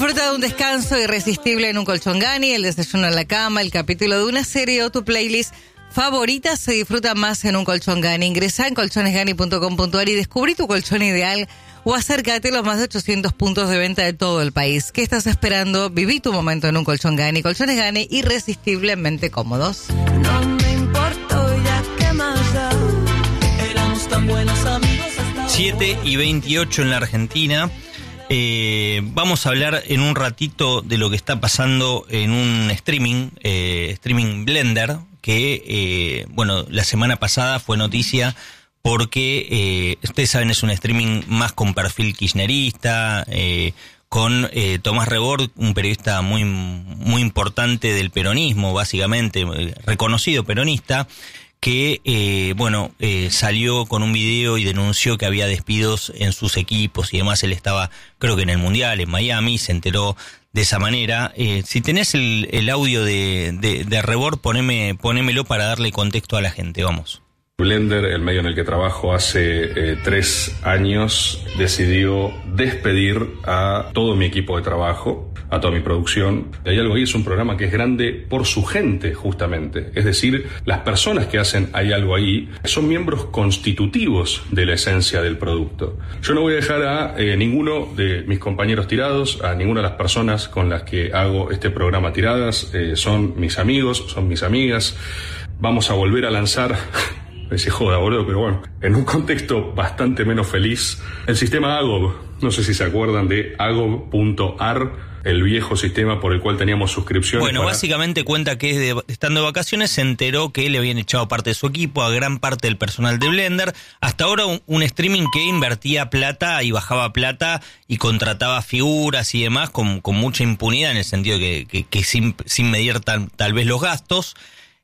Disfruta de un descanso irresistible en un colchón Gani, el desayuno en la cama, el capítulo de una serie o tu playlist favorita se disfruta más en un colchón Gani. Ingresá en colchonesgani.com.ar y descubrí tu colchón ideal o acércate a los más de 800 puntos de venta de todo el país. ¿Qué estás esperando? Viví tu momento en un colchón Gani. Colchones Gani, irresistiblemente cómodos. No me importó ya que más da. Éramos tan buenos amigos hasta 7:28 en la Argentina. Vamos a hablar en un ratito de lo que está pasando en un streaming Blender, que, la semana pasada fue noticia porque, ustedes saben, es un streaming más con perfil kirchnerista, con Tomás Rebord, un periodista muy, muy importante del peronismo, básicamente, reconocido peronista, que salió con un video y denunció que había despidos en sus equipos y demás. Él estaba, creo que en el Mundial, en Miami, se enteró de esa manera. Si tenés el audio de Rebord, ponémelo para darle contexto a la gente, vamos. Blender, el medio en el que trabajo hace 3 años, decidió despedir a todo mi equipo de trabajo, a toda mi producción. Hay algo ahí, es un programa que es grande por su gente, justamente. Es decir, las personas que hacen Hay algo ahí son miembros constitutivos de la esencia del producto. Yo no voy a dejar a ninguno de mis compañeros tirados, a ninguna de las personas con las que hago este programa tiradas. Son mis amigos, son mis amigas. Vamos a volver a lanzar... Se joda, boludo, pero bueno, en un contexto bastante menos feliz, el sistema Agob, no sé si se acuerdan de agob.ar, el viejo sistema por el cual teníamos suscripciones. Bueno, básicamente cuenta que estando de vacaciones se enteró que le habían echado parte de su equipo, a gran parte del personal de Blender. Hasta ahora un streaming que invertía plata y bajaba plata y contrataba figuras y demás con mucha impunidad, en el sentido que sin medir tal vez los gastos.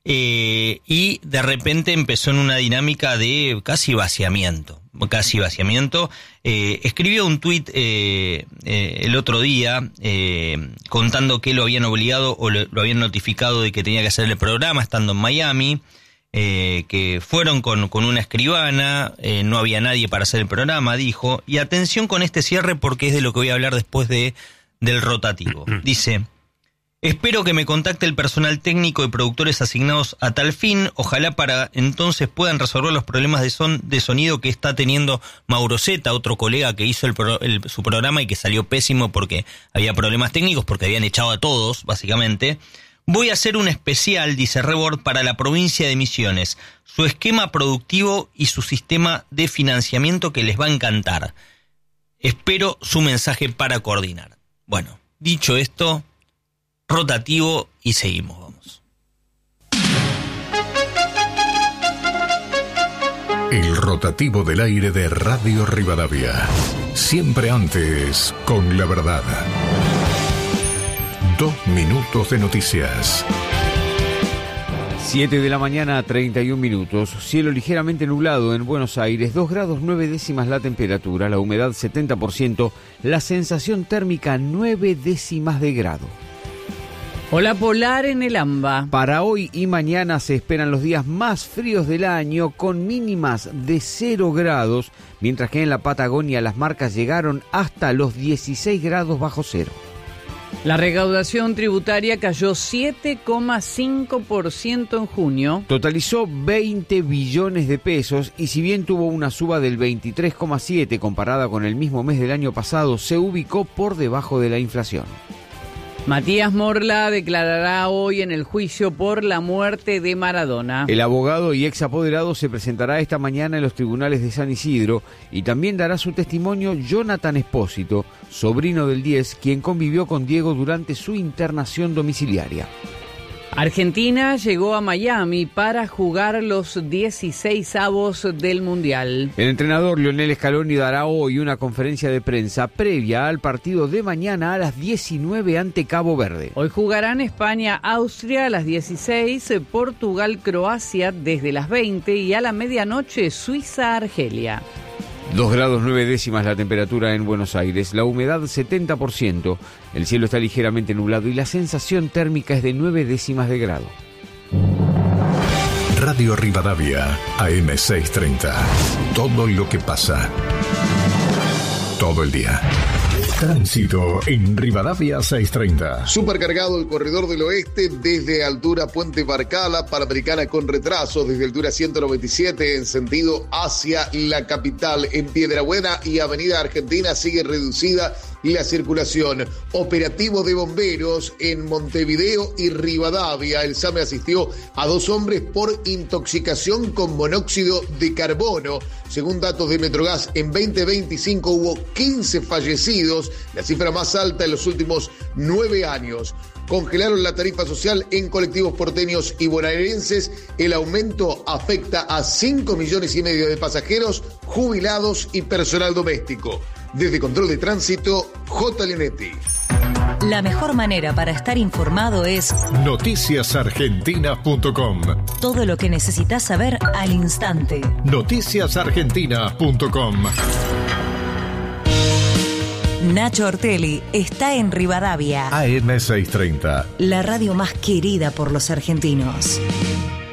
Y de repente empezó en una dinámica de casi vaciamiento. Escribió un tuit el otro día contando que lo habían obligado o lo habían notificado de que tenía que hacer el programa estando en Miami, que fueron con una escribana, no había nadie para hacer el programa, dijo. Y atención con este cierre porque es de lo que voy a hablar después del rotativo. Dice: espero que me contacte el personal técnico y productores asignados a tal fin, ojalá para entonces puedan resolver los problemas de sonido que está teniendo Mauro Zeta, otro colega que hizo su programa y que salió pésimo porque había problemas técnicos, porque habían echado a todos, básicamente. Voy a hacer un especial, dice Rebord, para la provincia de Misiones, su esquema productivo y su sistema de financiamiento que les va a encantar. Espero su mensaje para coordinar. Bueno, dicho esto... rotativo y seguimos, vamos. El rotativo del aire de Radio Rivadavia. Siempre antes con la verdad. 2 minutos de noticias. 7 de la mañana, 31 minutos. Cielo ligeramente nublado en Buenos Aires, 2 grados 9 décimas la temperatura, la humedad 70%, la sensación térmica 9 décimas de grado. Ola polar en el AMBA. Para hoy y mañana se esperan los días más fríos del año con mínimas de 0 grados, mientras que en la Patagonia las marcas llegaron hasta los 16 grados bajo cero. La recaudación tributaria cayó 7,5% en junio. Totalizó 20 billones de pesos y si bien tuvo una suba del 23,7% comparada con el mismo mes del año pasado, se ubicó por debajo de la inflación. Matías Morla declarará hoy en el juicio por la muerte de Maradona. El abogado y ex apoderado se presentará esta mañana en los tribunales de San Isidro y también dará su testimonio Jonathan Espósito, sobrino del 10, quien convivió con Diego durante su internación domiciliaria. Argentina llegó a Miami para jugar los 16avos del Mundial. El entrenador Lionel Scaloni dará hoy una conferencia de prensa previa al partido de mañana a las 19 ante Cabo Verde. Hoy jugarán España-Austria a las 16, Portugal-Croacia desde las 20 y a la medianoche Suiza-Argelia. 2 grados 9 décimas la temperatura en Buenos Aires, la humedad 70%, el cielo está ligeramente nublado y la sensación térmica es de 9 décimas de grado. Radio Rivadavia, AM630. Todo lo que pasa. Todo el día. Tránsito en Rivadavia 630. Supercargado el corredor del oeste desde altura Puente Barcala, Panamericana con retraso desde altura 197 en sentido hacia la capital. En Piedrabuena y Avenida Argentina sigue reducida la circulación. Operativo de bomberos en Montevideo y Rivadavia. El SAME asistió a 2 hombres por intoxicación con monóxido de carbono. Según datos de Metrogas, en 2025 hubo 15 fallecidos, la cifra más alta en los últimos 9 años. Congelaron la tarifa social en colectivos porteños y bonaerenses. El aumento afecta a 5,5 millones de pasajeros, jubilados y personal doméstico. Desde Control de Tránsito, J. Leonetti. La mejor manera para estar informado es noticiasargentina.com. Todo lo que necesitas saber al instante. noticiasargentina.com. Nacho Ortelli está en Rivadavia. AM 630. La radio más querida por los argentinos.